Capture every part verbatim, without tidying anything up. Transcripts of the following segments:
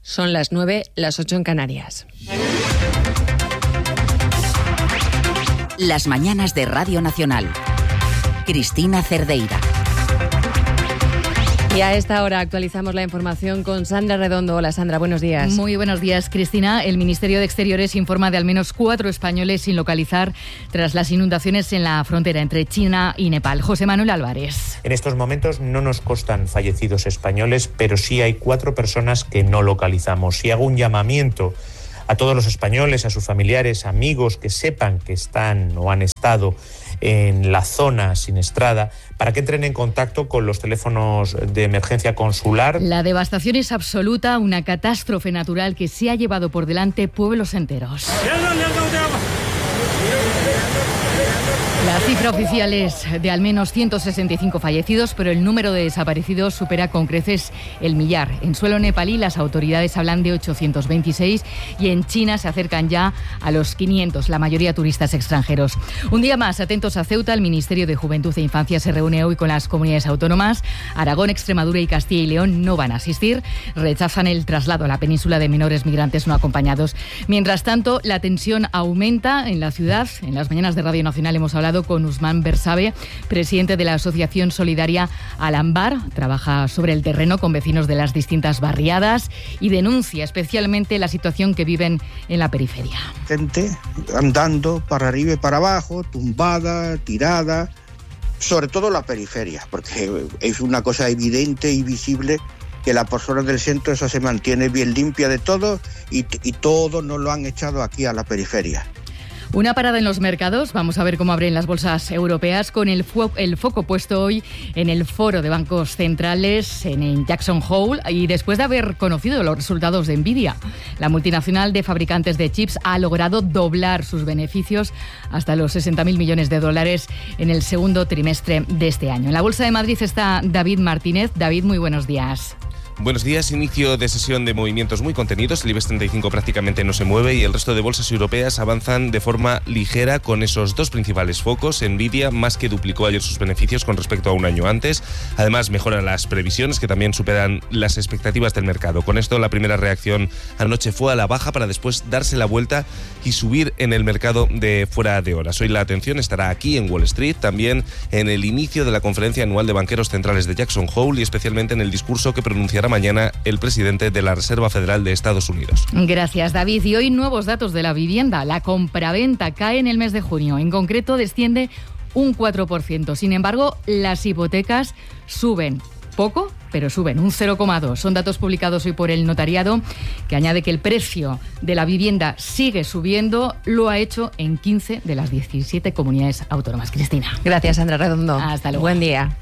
Son las nueve, las ocho en Canarias. Las mañanas de Radio Nacional. Cristina Cerdeira. Y a esta hora actualizamos la información con Sandra Redondo. Hola Sandra, buenos días. Muy buenos días, Cristina. El Ministerio de Exteriores informa de al menos cuatro españoles sin localizar tras las inundaciones en la frontera entre China y Nepal. José Manuel Álvarez. En estos momentos no nos constan fallecidos españoles, pero sí hay cuatro personas que no localizamos. Y hago un llamamiento a todos los españoles, a sus familiares, amigos que sepan que están o han estado en la zona siniestrada, para que entren en contacto con los teléfonos de emergencia consular. La devastación es absoluta, una catástrofe natural que se ha llevado por delante pueblos enteros. La cifra oficial es de al menos ciento sesenta y cinco fallecidos, pero el número de desaparecidos supera con creces el millar. En suelo nepalí las autoridades hablan de ochocientos veintiséis y en China se acercan ya a los quinientos, la mayoría turistas extranjeros. Un día más, atentos a Ceuta, el Ministerio de Juventud e Infancia se reúne hoy con las comunidades autónomas. Aragón, Extremadura y Castilla y León no van a asistir, rechazan el traslado a la península de menores migrantes no acompañados. Mientras tanto, la tensión aumenta en la ciudad. En las mañanas de Radio Nacional hemos hablado con Usman Bersabe, presidente de la Asociación Solidaria Alambar. Trabaja sobre el terreno con vecinos de las distintas barriadas y denuncia especialmente la situación que viven en la periferia. Gente andando para arriba y para abajo, tumbada, tirada, sobre todo la periferia, porque es una cosa evidente y visible que la persona del centro esa se mantiene bien limpia de todo y, y todo no lo han echado aquí a la periferia. Una parada en los mercados. Vamos a ver cómo abren las bolsas europeas con el, fo- el foco puesto hoy en el foro de bancos centrales en, en Jackson Hole y después de haber conocido los resultados de Nvidia. La multinacional de fabricantes de chips ha logrado doblar sus beneficios hasta los sesenta mil millones de dólares en el segundo trimestre de este año. En la Bolsa de Madrid está David Martínez. David, muy buenos días. Buenos días, inicio de sesión de movimientos muy contenidos. El IBEX treinta y cinco prácticamente no se mueve y el resto de bolsas europeas avanzan de forma ligera con esos dos principales focos. Nvidia más que duplicó ayer sus beneficios con respecto a un año antes. Además, mejoran las previsiones que también superan las expectativas del mercado. Con esto, la primera reacción anoche fue a la baja para después darse la vuelta y subir en el mercado de fuera de horas. Hoy la atención estará aquí en Wall Street, también en el inicio de la conferencia anual de banqueros centrales de Jackson Hole y especialmente en el discurso que pronunciará mañana el presidente de la Reserva Federal de Estados Unidos. Gracias, David. Y hoy nuevos datos de la vivienda. La compraventa cae en el mes de junio. En concreto, desciende un cuatro por ciento. Sin embargo, las hipotecas suben. Poco, pero suben, un cero coma dos. Son datos publicados hoy por el notariado, que añade que el precio de la vivienda sigue subiendo. Lo ha hecho en quince de las diecisiete comunidades autónomas. Cristina. Gracias, Sandra Redondo. Hasta luego. Buen día.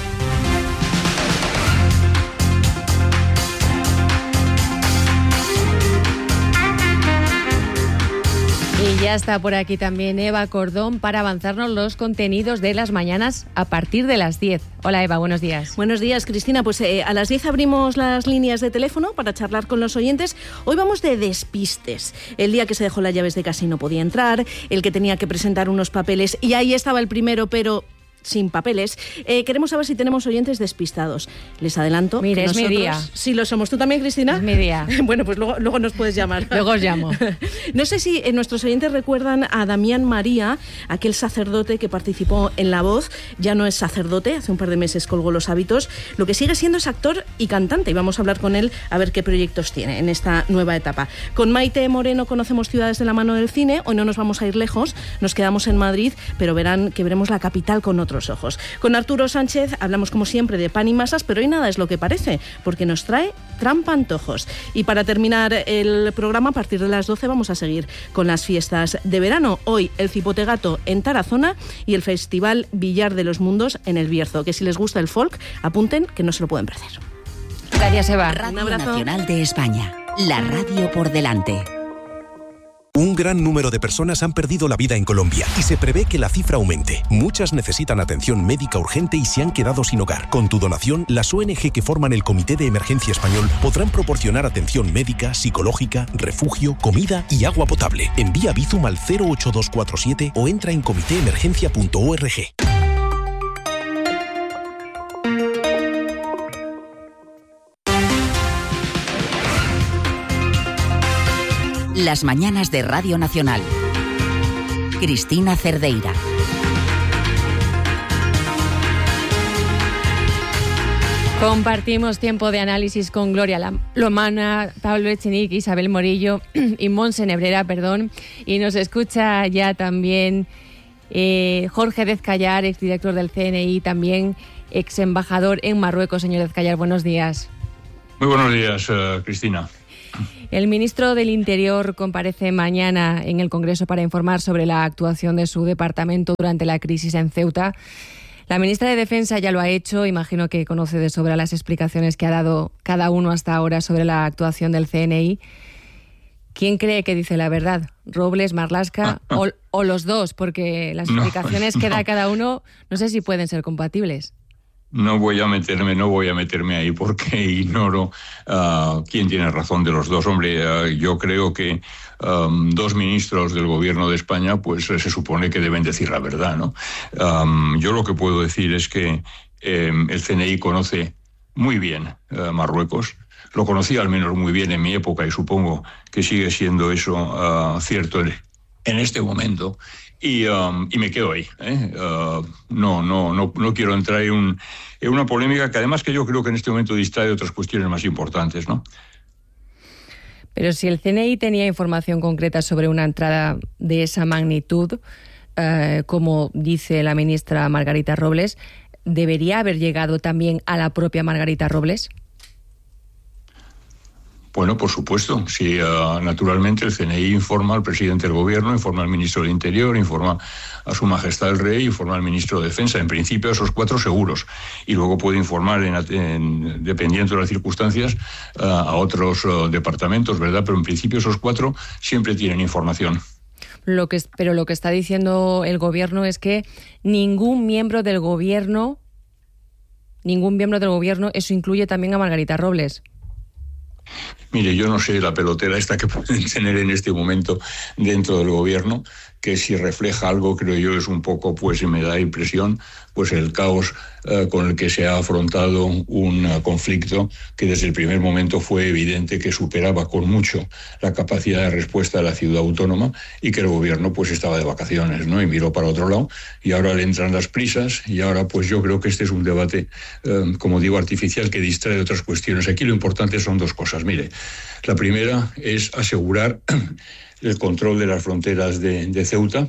Y ya está por aquí también Eva Cordón para avanzarnos los contenidos de las mañanas a partir de las diez. Hola Eva, buenos días. Buenos días, Cristina. Pues eh, a las diez abrimos las líneas de teléfono para charlar con los oyentes. Hoy vamos de despistes. El día que se dejó las llaves de casa y no podía entrar, el que tenía que presentar unos papeles y ahí estaba el primero, pero sin papeles. Eh, queremos saber si tenemos oyentes despistados. Les adelanto. Mira, que es nosotros, mi día. Sí, lo somos. ¿Tú también, Cristina? Es mi día. Bueno, pues luego, luego nos puedes llamar. Luego os llamo. No sé si eh, nuestros oyentes recuerdan a Damián María, aquel sacerdote que participó en La Voz. Ya no es sacerdote, hace un par de meses colgó los hábitos. Lo que sigue siendo es actor y cantante. Y vamos a hablar con él a ver qué proyectos tiene en esta nueva etapa. Con Maite Moreno conocemos ciudades de la mano del cine. Hoy no nos vamos a ir lejos, nos quedamos en Madrid, pero verán que veremos la capital con otros ojos. Con Arturo Sánchez hablamos como siempre de pan y masas, pero hoy nada es lo que parece, porque nos trae trampa antojos. Y para terminar el programa, a partir de las doce vamos a seguir con las fiestas de verano. Hoy el Cipotegato en Tarazona y el Festival Villar de los Mundos en El Bierzo, que si les gusta el folk, apunten que no se lo pueden perder. Gracias, Eva. Radio Nacional de España, la radio por delante. Un gran número de personas han perdido la vida en Colombia y se prevé que la cifra aumente. Muchas necesitan atención médica urgente y se han quedado sin hogar. Con tu donación, las O N G que forman el Comité de Emergencia Español podrán proporcionar atención médica, psicológica, refugio, comida y agua potable. Envía Bizum al cero ocho dos cuatro siete o entra en comité emergencia punto org. Las mañanas de Radio Nacional. Cristina Cerdeira. Compartimos tiempo de análisis con Gloria Lomana, Pablo Echenique, Isabel Morillo y Montse Nebrera, perdón. Y nos escucha ya también eh, Jorge Dezcayar, exdirector del C N I, también ex embajador en Marruecos. Señor Dezcayar, buenos días. Muy buenos días, uh, Cristina. El ministro del Interior comparece mañana en el Congreso para informar sobre la actuación de su departamento durante la crisis en Ceuta. La ministra de Defensa ya lo ha hecho, imagino que conoce de sobra las explicaciones que ha dado cada uno hasta ahora sobre la actuación del C N I. ¿Quién cree que dice la verdad? ¿Robles, Marlaska o, o los dos? Porque las explicaciones no, no. que da cada uno no sé si pueden ser compatibles. No voy a meterme, no voy a meterme ahí porque ignoro uh, quién tiene razón de los dos. Hombre, uh, yo creo que um, dos ministros del gobierno de España, pues se supone que deben decir la verdad, ¿no? Um, yo lo que puedo decir es que eh, el C N I conoce muy bien uh, Marruecos. Lo conocía al menos muy bien en mi época y supongo que sigue siendo eso uh, cierto en, en este momento. Y, um, y me quedo ahí. ¿eh? Uh, no, no, no, no quiero entrar en, un, en una polémica que además que yo creo que en este momento distrae otras cuestiones más importantes, ¿no? Pero si el C N I tenía información concreta sobre una entrada de esa magnitud, uh, como dice la ministra Margarita Robles, ¿debería haber llegado también a la propia Margarita Robles? Bueno, por supuesto. Sí, uh, naturalmente el C N I informa al presidente del gobierno, informa al ministro del Interior, informa a su majestad el rey, informa al ministro de Defensa. En principio, esos cuatro seguros. Y luego puede informar, en, en, dependiendo de las circunstancias, uh, a otros uh, departamentos, ¿verdad? Pero en principio esos cuatro siempre tienen información. Lo que, pero lo que está diciendo el gobierno es que ningún miembro del gobierno, ningún miembro del gobierno, eso incluye también a Margarita Robles. Mire, yo no sé la pelotera esta que pueden tener en este momento dentro del gobierno, que si refleja algo, creo yo, es un poco, pues me da impresión, pues el caos eh, con el que se ha afrontado un uh, conflicto que desde el primer momento fue evidente que superaba con mucho la capacidad de respuesta de la ciudad autónoma y que el gobierno pues estaba de vacaciones, ¿no? Y miró para otro lado y ahora le entran las prisas y ahora pues yo creo que este es un debate, eh, como digo, artificial que distrae de otras cuestiones. Aquí lo importante son dos cosas. Mire, la primera es asegurar el control de las fronteras de, de Ceuta,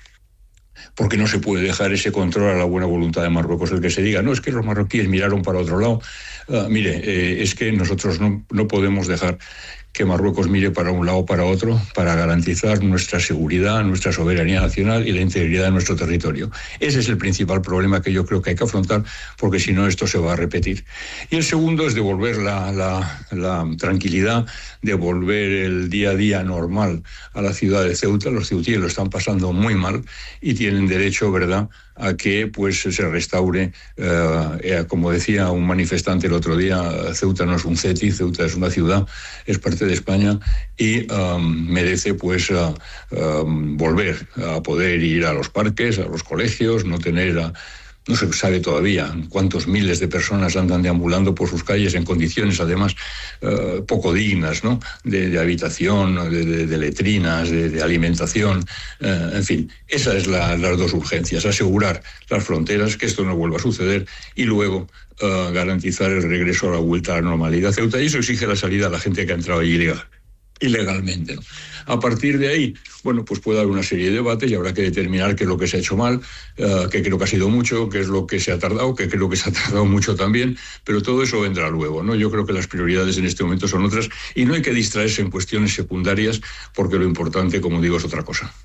porque no se puede dejar ese control a la buena voluntad de Marruecos, el que se diga, no, es que los marroquíes miraron para otro lado. Uh, mire, eh, es que nosotros no, no podemos dejar que Marruecos mire para un lado o para otro para garantizar nuestra seguridad, nuestra soberanía nacional y la integridad de nuestro territorio. Ese es el principal problema que yo creo que hay que afrontar, porque si no esto se va a repetir. Y el segundo es devolver la, la, la tranquilidad, devolver el día a día normal a la ciudad de Ceuta. Los ceutíes lo están pasando muy mal y tienen derecho, ¿verdad?, a que pues se restaure, eh, eh, como decía un manifestante el otro día, Ceuta no es un ceti, Ceuta es una ciudad, es parte de España y um, merece pues uh, um, volver a poder ir a los parques, a los colegios, no tener a, no se sabe todavía cuántos miles de personas andan deambulando por sus calles en condiciones, además, uh, poco dignas, ¿no? De, de habitación, de, de, de letrinas, de, de alimentación, uh, en fin. Esas son la, las dos urgencias, asegurar las fronteras, que esto no vuelva a suceder, y luego uh, garantizar el regreso a la vuelta a la normalidad. Ceuta, y eso exige la salida a la gente que ha entrado allí ilegal. ilegalmente, ¿no? A partir de ahí, bueno, pues puede haber una serie de debates y habrá que determinar qué es lo que se ha hecho mal, uh, que creo que ha sido mucho, qué es lo que se ha tardado, que creo que se ha tardado mucho también, pero todo eso vendrá luego, ¿no? Yo creo que las prioridades en este momento son otras y no hay que distraerse en cuestiones secundarias porque lo importante, como digo, es otra cosa.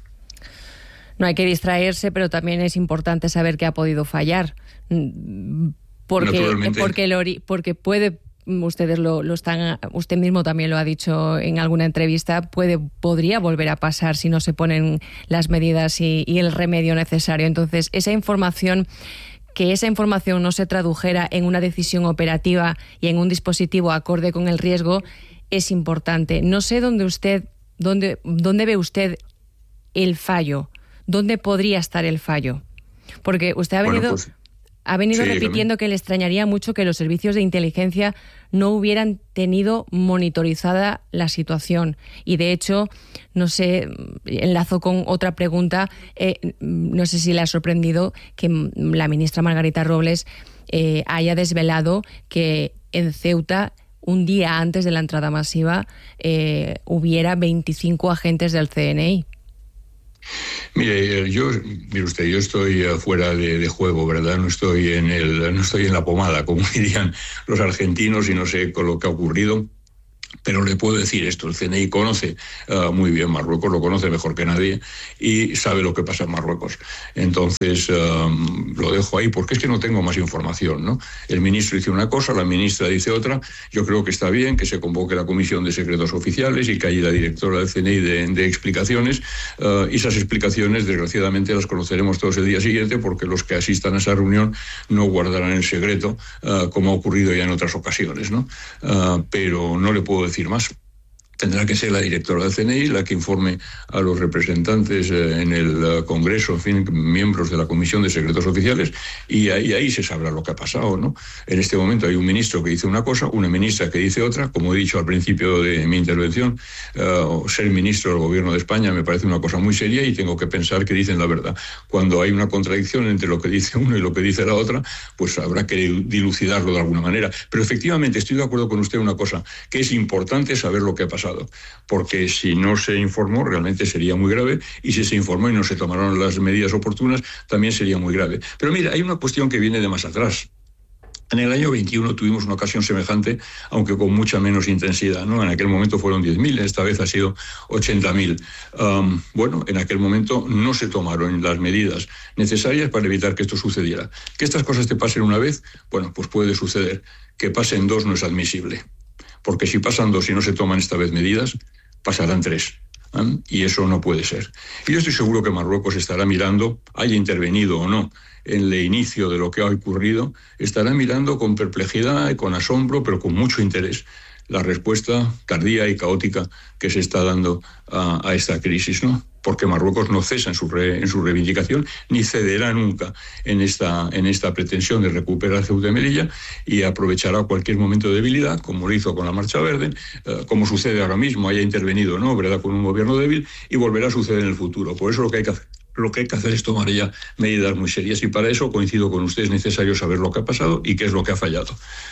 No hay que distraerse, pero también es importante saber qué ha podido fallar, porque, porque, el ori- porque puede... Ustedes lo, lo están, usted mismo también lo ha dicho en alguna entrevista, puede, podría volver a pasar si no se ponen las medidas y, y el remedio necesario. Entonces, esa información, que esa información no se tradujera en una decisión operativa y en un dispositivo acorde con el riesgo, es importante. No sé dónde usted, dónde, dónde ve usted el fallo, dónde podría estar el fallo, porque usted ha venido... Bueno, pues... ha venido Sí, repitiendo dígame. que le extrañaría mucho que los servicios de inteligencia no hubieran tenido monitorizada la situación. Y de hecho, no sé, enlazo con otra pregunta, eh, no sé si le ha sorprendido que la ministra Margarita Robles eh, haya desvelado que en Ceuta, un día antes de la entrada masiva, eh, hubiera veinticinco agentes del C N I. Mire, yo, mire usted, yo estoy fuera de, de juego, ¿verdad? No estoy en el, no estoy en la pomada, como dirían los argentinos, y no sé con lo que ha ocurrido. Pero le puedo decir esto, el C N I conoce uh, muy bien Marruecos, lo conoce mejor que nadie y sabe lo que pasa en Marruecos. Entonces, um, lo dejo ahí porque es que no tengo más información, ¿no? El ministro dice una cosa, la ministra dice otra. Yo creo que está bien que se convoque la Comisión de Secretos Oficiales y que haya la directora del C N I de, de explicaciones. Uh, y esas explicaciones, desgraciadamente, las conoceremos todos el día siguiente porque los que asistan a esa reunión no guardarán el secreto, uh, como ha ocurrido ya en otras ocasiones, ¿no? Uh, pero no le puedo decir más. Tendrá que ser la directora del C N I la que informe a los representantes eh, en el uh, Congreso, en fin, miembros de la Comisión de Secretos Oficiales, y ahí, ahí se sabrá lo que ha pasado, ¿no? En este momento hay un ministro que dice una cosa, una ministra que dice otra. Como he dicho al principio de mi intervención, uh, ser ministro del Gobierno de España me parece una cosa muy seria y tengo que pensar que dicen la verdad. Cuando hay una contradicción entre lo que dice uno y lo que dice la otra, pues habrá que dilucidarlo de alguna manera. Pero efectivamente estoy de acuerdo con usted en una cosa, que es importante saber lo que ha pasado. Porque si no se informó realmente sería muy grave, y si se informó y no se tomaron las medidas oportunas también sería muy grave. Pero mira, hay una cuestión que viene de más atrás. En el año veintiuno tuvimos una ocasión semejante, aunque con mucha menos intensidad, ¿no? En aquel momento fueron diez mil, esta vez ha sido ochenta mil. Um, bueno, en aquel momento no se tomaron las medidas necesarias para evitar que esto sucediera. Que estas cosas te pasen una vez, bueno, pues puede suceder. Que pasen dos no es admisible. Porque si pasan dos y no se toman esta vez medidas, pasarán tres. ¿eh? Y eso no puede ser. Y yo estoy seguro que Marruecos estará mirando, haya intervenido o no, en el inicio de lo que ha ocurrido, estará mirando con perplejidad y con asombro, pero con mucho interés, la respuesta tardía y caótica que se está dando a, a esta crisis, ¿no? Porque Marruecos no cesa en su, re, en su reivindicación, ni cederá nunca en esta, en esta pretensión de recuperar Ceuta y Melilla, y aprovechará cualquier momento de debilidad, como lo hizo con la Marcha Verde, eh, como sucede ahora mismo, haya intervenido o no, ¿verdad?, con un gobierno débil, y volverá a suceder en el futuro. Por eso lo que hay que hacer, lo que hay que hacer es tomar ya medidas muy serias, y para eso coincido con usted, es necesario saber lo que ha pasado y qué es lo que ha fallado.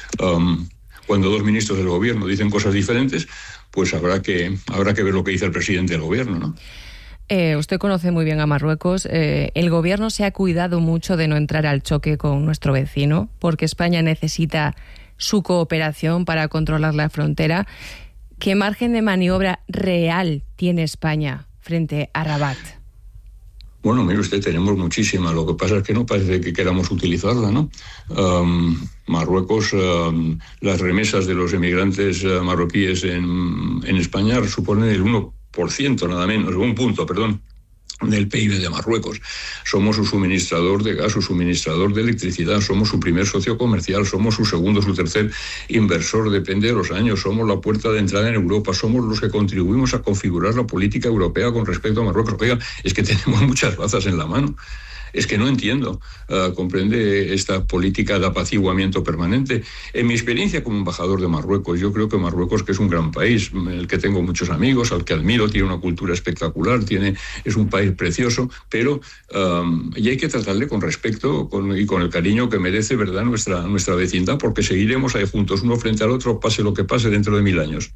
Um, Cuando dos ministros del gobierno dicen cosas diferentes, pues habrá que, habrá que ver lo que dice el presidente del gobierno, ¿no? Eh, usted conoce muy bien a Marruecos. Eh, el gobierno se ha cuidado mucho de no entrar al choque con nuestro vecino, porque España necesita su cooperación para controlar la frontera. ¿Qué margen de maniobra real tiene España frente a Rabat? Bueno, mire usted, tenemos muchísima. Lo que pasa es que no parece que queramos utilizarla, ¿no? Um, Marruecos, um, las remesas de los emigrantes uh, marroquíes en, en España suponen el uno por ciento, nada menos, un punto, perdón, del P I B de Marruecos. Somos su suministrador de gas, su suministrador de electricidad, somos su primer socio comercial, somos su segundo, su tercer inversor, depende de los años, somos la puerta de entrada en Europa, somos los que contribuimos a configurar la política europea con respecto a Marruecos. Oiga, es que tenemos muchas bazas en la mano. Es que no entiendo, uh, comprende esta política de apaciguamiento permanente. En mi experiencia como embajador de Marruecos, yo creo que Marruecos, que es un gran país, en el que tengo muchos amigos, al que admiro, tiene una cultura espectacular, tiene, es un país precioso, pero um, y hay que tratarle con respeto con, y con el cariño que merece, ¿verdad?, nuestra, nuestra vecindad, porque seguiremos ahí juntos, uno frente al otro, pase lo que pase dentro de mil años.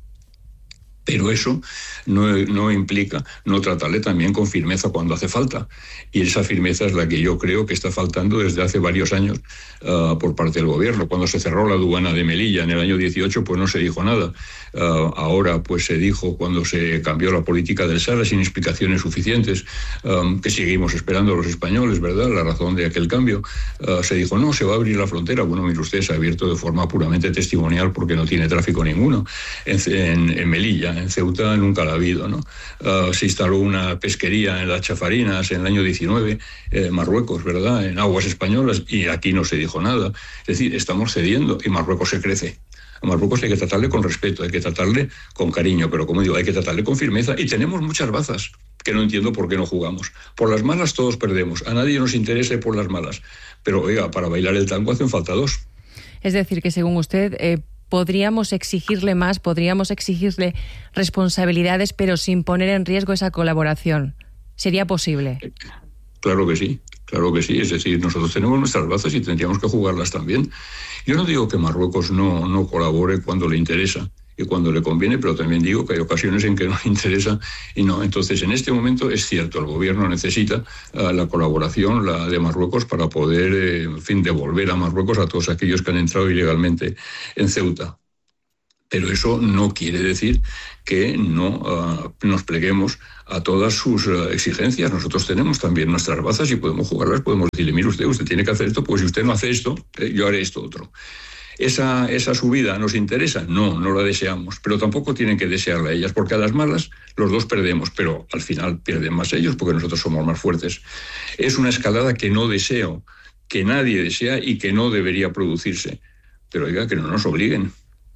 Pero eso no, no implica no tratarle también con firmeza cuando hace falta. Y esa firmeza es la que yo creo que está faltando desde hace varios años uh, por parte del gobierno. Cuando se cerró la aduana de Melilla en el año dieciocho, pues no se dijo nada. Uh, ahora pues se dijo, cuando se cambió la política del Sahara, sin explicaciones suficientes, um, que seguimos esperando los españoles, ¿verdad?, la razón de aquel cambio. Uh, se dijo, no, se va a abrir la frontera. Bueno, mire usted, se ha abierto de forma puramente testimonial porque no tiene tráfico ninguno en, en, en Melilla. En Ceuta nunca la ha habido, ¿no? Uh, se instaló una pesquería en las Chafarinas en el año diecinueve, en Marruecos, ¿verdad?, en aguas españolas, y aquí no se dijo nada. Es decir, estamos cediendo y Marruecos se crece. A Marruecos hay que tratarle con respeto, hay que tratarle con cariño, pero como digo, hay que tratarle con firmeza, y tenemos muchas bazas. que no entiendo por qué no jugamos. Por las malas todos perdemos, a nadie nos interesa por las malas, pero oiga, para bailar el tango hacen falta dos. Es decir, que según usted, eh, podríamos exigirle más, podríamos exigirle responsabilidades, pero sin poner en riesgo esa colaboración. ¿Sería posible? Claro que sí, claro que sí. Es decir, nosotros tenemos nuestras bazas y tendríamos que jugarlas también. Yo no digo que Marruecos no, no colabore cuando le interesa y cuando le conviene, pero también digo que hay ocasiones en que no le interesa y no. Entonces, en este momento es cierto, el gobierno necesita uh, la colaboración la de Marruecos para poder, eh, en fin, devolver a Marruecos a todos aquellos que han entrado ilegalmente en Ceuta. Pero eso no quiere decir que no uh, nos pleguemos a todas sus uh, exigencias. Nosotros tenemos también nuestras bazas y podemos jugarlas, podemos decirle, mire usted, usted tiene que hacer esto, pues si usted no hace esto, eh, yo haré esto otro. ¿Esa, ¿Esa subida nos interesa? No, no la deseamos, pero tampoco tienen que desearla ellas, porque a las malas los dos perdemos, pero al final pierden más ellos porque nosotros somos más fuertes. Es una escalada que no deseo, que nadie desea y que no debería producirse. Pero oiga, que no nos obliguen.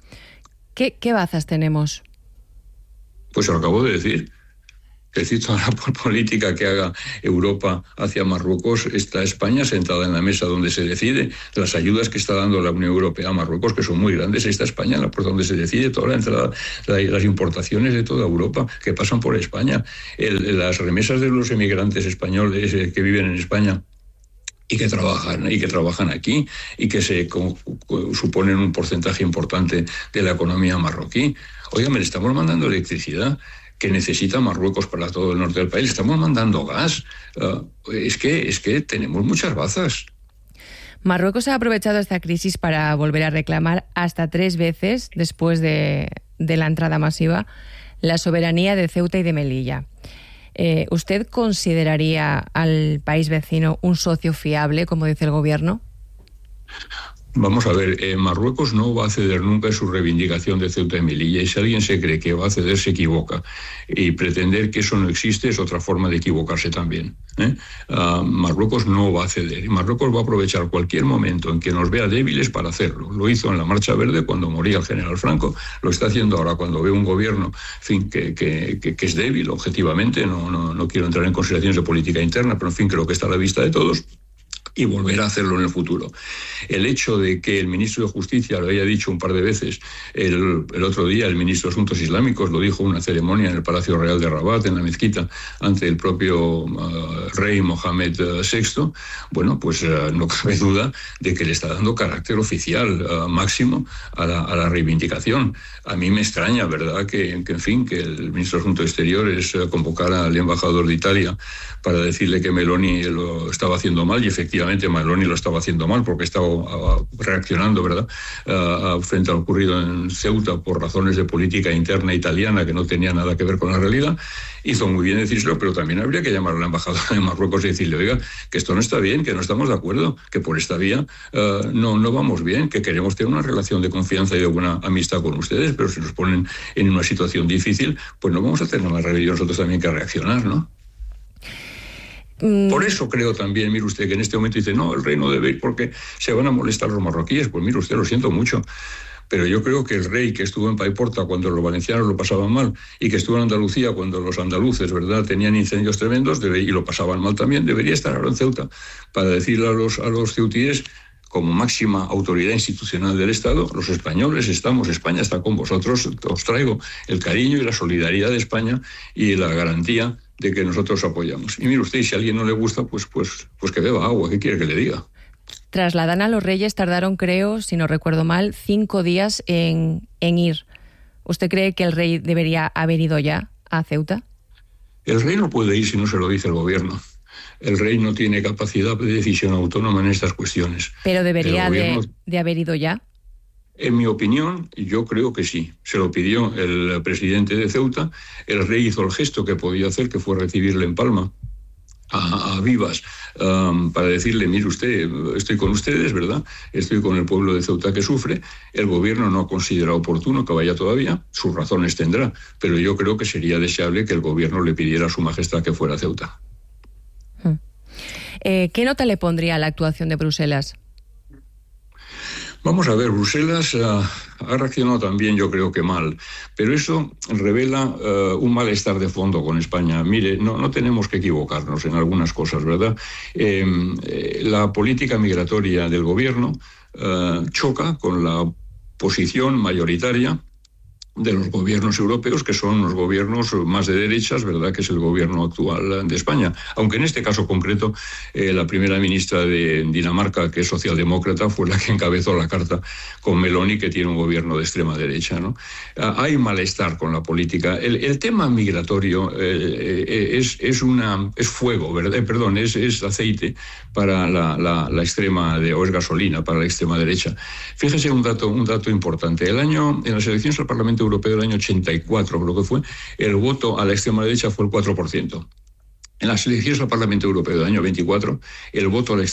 ¿Qué, qué bazas tenemos? Pues lo acabo de decir. Es decir, toda la política que haga Europa hacia Marruecos, está España sentada en la mesa donde se decide. Las ayudas que está dando la Unión Europea a Marruecos, que son muy grandes, está España por donde se decide toda la entrada, las importaciones de toda Europa que pasan por España. El, las remesas de los emigrantes españoles que viven en España y que trabajan y que trabajan aquí y que se co, co, suponen un porcentaje importante de la economía marroquí. Oiga, me le estamos mandando electricidad que necesita Marruecos para todo el norte del país. Estamos mandando gas. Uh, es que, es que tenemos muchas bazas. Marruecos ha aprovechado esta crisis para volver a reclamar hasta tres veces, después de, de la entrada masiva, la soberanía de Ceuta y de Melilla. Eh, ¿Usted consideraría al país vecino un socio fiable, como dice el gobierno? Vamos a ver, eh, Marruecos no va a ceder nunca en su reivindicación de Ceuta y Melilla, y si alguien se cree que va a ceder se equivoca, y pretender que eso no existe es otra forma de equivocarse también, ¿eh? Uh, Marruecos no va a ceder, y Marruecos va a aprovechar cualquier momento en que nos vea débiles para hacerlo. Lo hizo en la Marcha Verde cuando moría el general Franco, lo está haciendo ahora cuando ve un gobierno, en fin, que, que, que, que es débil objetivamente. No, no, no quiero entrar en consideraciones de política interna, pero en fin, creo que está a la vista de todos, y volver a hacerlo en el futuro. El hecho de que el ministro de Justicia lo haya dicho un par de veces, el, el otro día el ministro de Asuntos Islámicos lo dijo en una ceremonia en el Palacio Real de Rabat, en la mezquita, ante el propio uh, rey Mohamed sexto, bueno, pues uh, no cabe duda de que le está dando carácter oficial uh, máximo a la, a la reivindicación. A mí me extraña, ¿verdad?, que, que en fin, que el ministro de Asuntos Exteriores uh, convocara al embajador de Italia para decirle que Meloni lo estaba haciendo mal, y efectivamente Meloni lo estaba haciendo mal porque estaba uh, reaccionando, ¿verdad?, uh, frente a lo ocurrido en Ceuta por razones de política interna italiana que no tenía nada que ver con la realidad. Hizo muy bien decírselo, pero también habría que llamar a la embajadora de Marruecos y decirle, oiga, que esto no está bien, que no estamos de acuerdo, que por esta vía uh, no, no vamos bien, que queremos tener una relación de confianza y de buena amistad con ustedes, pero si nos ponen en una situación difícil, pues no vamos a tener más remedio nosotros también que reaccionar, ¿no? Por eso creo también, mire usted, que en este momento dice, no, el rey no debe ir porque se van a molestar los marroquíes. Pues mire usted, lo siento mucho, pero yo creo que el rey que estuvo en Paiporta cuando los valencianos lo pasaban mal, y que estuvo en Andalucía cuando los andaluces, ¿verdad?, tenían incendios tremendos debe, y lo pasaban mal también, debería estar ahora en Ceuta para decirle a los, a los ceutíes, como máxima autoridad institucional del Estado, los españoles estamos, España está con vosotros, os traigo el cariño y la solidaridad de España y la garantía de que nosotros apoyamos. Y mire usted, si a alguien no le gusta, pues, pues, pues que beba agua, ¿qué quiere que le diga? Trasladan a los reyes, tardaron, creo, si no recuerdo mal, cinco días en, en ir. ¿Usted cree que el rey debería haber ido ya a Ceuta? El rey no puede ir si no se lo dice el gobierno. El rey no tiene capacidad de decisión autónoma en estas cuestiones. ¿Pero debería gobierno, de, de haber ido ya? En mi opinión, yo creo que sí. Se lo pidió el presidente de Ceuta, el rey hizo el gesto que podía hacer, que fue recibirle en Palma, a, a vivas, um, para decirle, mire usted, estoy con ustedes, ¿verdad? Estoy con el pueblo de Ceuta que sufre. El gobierno no considera oportuno que vaya todavía, sus razones tendrá, pero yo creo que sería deseable que el gobierno le pidiera a su majestad que fuera a Ceuta. Eh, ¿Qué nota le pondría a la actuación de Bruselas? Vamos a ver, Bruselas uh, ha reaccionado también, yo creo que mal, pero eso revela uh, un malestar de fondo con España. Mire, no, no tenemos que equivocarnos en algunas cosas, ¿verdad? Eh, eh, la política migratoria del gobierno uh, choca con la posición mayoritaria de los gobiernos europeos, que son los gobiernos más de derechas, ¿verdad?, que es el gobierno actual de España. Aunque en este caso concreto, eh, la primera ministra de Dinamarca, que es socialdemócrata, fue la que encabezó la carta con Meloni, que tiene un gobierno de extrema derecha, ¿no? Ah, hay malestar con la política. El, el tema migratorio eh, eh, es, es, una, es fuego, ¿verdad? Eh, perdón, es, es aceite para la, la, la extrema, de, o es gasolina para la extrema derecha. Fíjese un dato, un dato importante. El año, en las elecciones al Parlamento Europeo del año ochenta y cuatro, creo que fue, el voto a la extrema derecha fue el cuatro por ciento. En las elecciones al Parlamento Europeo del año veinticuatro, el voto a la extrema